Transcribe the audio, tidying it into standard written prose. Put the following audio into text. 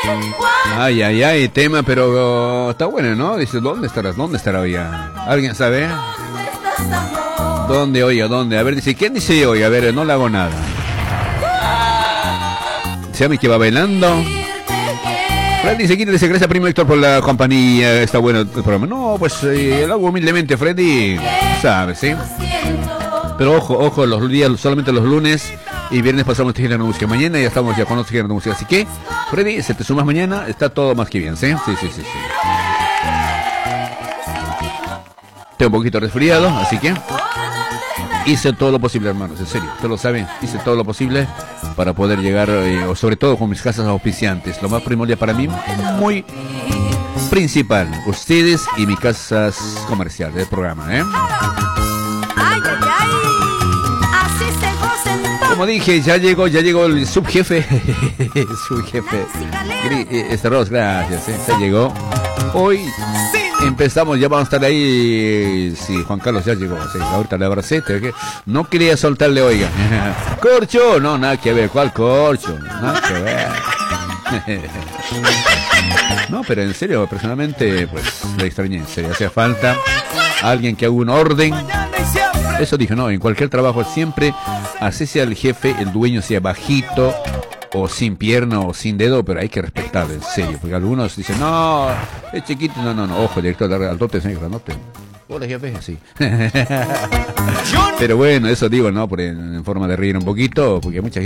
Ay, ay, ay, tema, pero está bueno, ¿no? Dice, ¿dónde estarás? ¿Dónde estará hoy? ¿Alguien sabe? ¿Dónde, oiga? ¿Dónde? A ver, dice, ¿quién dice hoy? A ver, no le hago nada. ¿Se llama que va bailando? Freddy dice, dice, gracias primo Héctor por la compañía, está bueno el programa. No, pues lo hago humildemente, Freddy, ¿sabes, sí? Pero ojo, los días, solamente los lunes y viernes pasamos gira de música. Mañana ya estamos ya con los gira de música, así que, Freddy, si te sumas mañana, está todo más que bien, ¿sí? Sí. Estoy un poquito resfriado, así que hice todo lo posible, hermanos, en serio, ustedes lo saben, hice todo lo posible para poder llegar, sobre todo con mis casas auspiciantes, lo más primordial para mí, muy principal, ustedes y mis casas comerciales del programa, ¿eh? Como dije, ya llegó el subjefe, Ross, gracias, ya llegó, hoy empezamos, ya vamos a estar ahí. Sí, Juan Carlos ya llegó. Sí, ahorita le abracé. No quería soltarle, oiga. Corcho, no, nada que ver. ¿Cuál corcho? Nada que ver. No, pero en serio, personalmente, pues le extrañé. En serio, hacía falta alguien que haga un orden. Eso dije, no, en cualquier trabajo siempre, así sea el jefe, el dueño sea bajito, o sin pierna o sin dedo, pero hay que respetarlo, en serio, porque algunos dicen, no, es chiquito, no, ojo, director, al dote, señor, granote. Hola, jefe, así. Pero bueno, eso digo, ¿no? En forma de reír un poquito, porque mucha gente